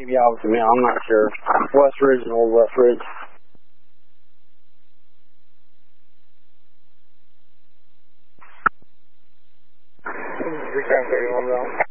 maybe Alpha Male, I'm not sure. West Ridge and Old West Ridge. Recon 31 down.